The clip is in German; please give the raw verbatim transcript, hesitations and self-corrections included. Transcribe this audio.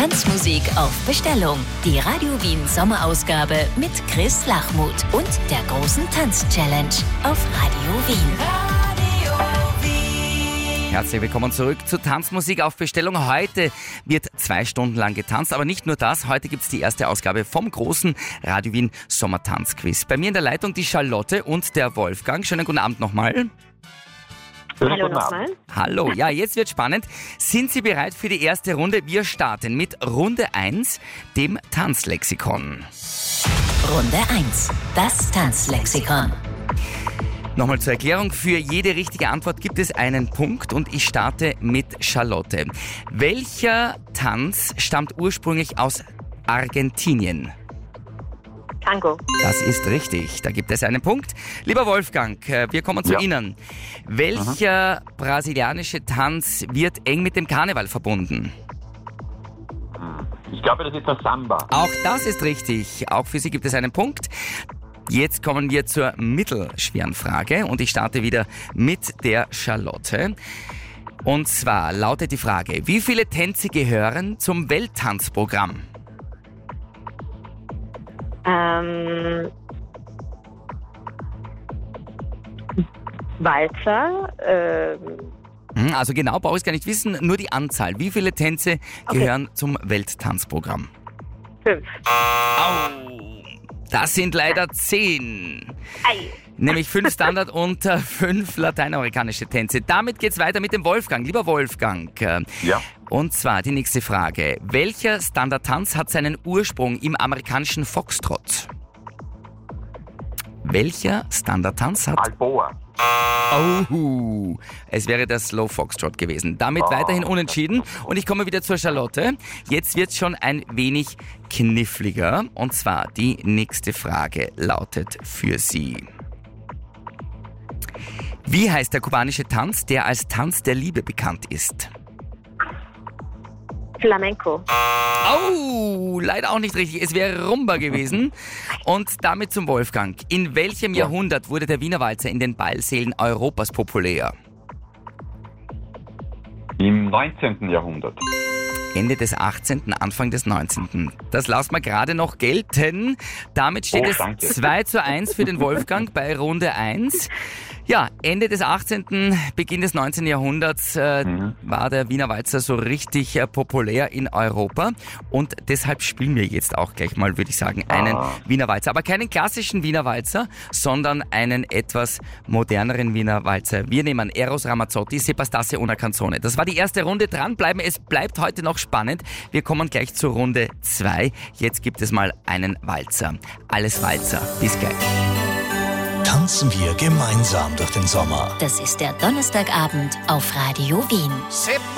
Tanzmusik auf Bestellung. Die Radio Wien Sommerausgabe mit Chris Lachmuth und der großen Tanz-Challenge auf Radio Wien. Radio Wien. Herzlich willkommen zurück zu Tanzmusik auf Bestellung. Heute wird zwei Stunden lang getanzt, aber nicht nur das. Heute gibt es die erste Ausgabe vom großen Radio Wien Sommertanzquiz. Bei mir in der Leitung die Charlotte und der Wolfgang. Schönen guten Abend nochmal. Hallo nochmal. Hallo, ja, jetzt wird spannend. Sind Sie bereit für die erste Runde? Wir starten mit Runde eins, dem Tanzlexikon. Runde eins, das Tanzlexikon. Nochmal zur Erklärung, für jede richtige Antwort gibt es einen Punkt und ich starte mit Charlotte. Welcher Tanz stammt ursprünglich aus Argentinien? Tango. Das ist richtig, da gibt es einen Punkt. Lieber Wolfgang, wir kommen zu Ja. Ihnen. Welcher brasilianische Tanz wird eng mit dem Karneval verbunden? Ich glaube, das ist der Samba. Auch das ist richtig, auch für Sie gibt es einen Punkt. Jetzt kommen wir zur mittelschweren Frage und ich starte wieder mit der Charlotte. Und zwar lautet die Frage, wie viele Tänze gehören zum Welttanzprogramm? Ähm, Walzer. Ähm, Hm, Also genau brauche ich es gar nicht wissen, nur die Anzahl. Wie viele Tänze Okay. gehören zum Welttanzprogramm? fünf. Au, das sind leider zehn. Ei. Nämlich fünf Standard- und äh, fünf lateinamerikanische Tänze. Damit geht's weiter mit dem Wolfgang. Lieber Wolfgang, äh, Ja. und zwar die nächste Frage. Welcher Standardtanz hat seinen Ursprung im amerikanischen Foxtrot? Welcher Standardtanz hat... Balboa. Oh, es wäre der Slow Foxtrot gewesen. Damit Oh. weiterhin unentschieden. Und ich komme wieder zur Charlotte. Jetzt wird's schon ein wenig kniffliger. Und zwar die nächste Frage lautet für Sie. Wie heißt der kubanische Tanz, der als Tanz der Liebe bekannt ist? Flamenco. Oh, leider auch nicht richtig. Es wäre Rumba gewesen. Und damit zum Wolfgang. In welchem Jahrhundert wurde der Wiener Walzer in den Ballsälen Europas populär? Im neunzehnten Jahrhundert. Ende des achtzehnten, Anfang des neunzehnten. Das lassen wir gerade noch gelten. Damit steht Oh, es danke. zwei zu eins für den Wolfgang bei Runde eins. Ja, Ende des achtzehnten, Beginn des neunzehnten Jahrhunderts äh, Mhm. war der Wiener Walzer so richtig äh, populär in Europa. Und deshalb spielen wir jetzt auch gleich mal, würde ich sagen, einen Ah. Wiener Walzer. Aber keinen klassischen Wiener Walzer, sondern einen etwas moderneren Wiener Walzer. Wir nehmen Eros Ramazzotti, Se bastasse una canzone. Das war die erste Runde. Dranbleiben, es bleibt heute noch spannend. Wir kommen gleich zur Runde zwei. Jetzt gibt es mal einen Walzer. Alles Walzer. Bis gleich. Tanzen wir gemeinsam durch den Sommer. Das ist der Donnerstagabend auf Radio Wien.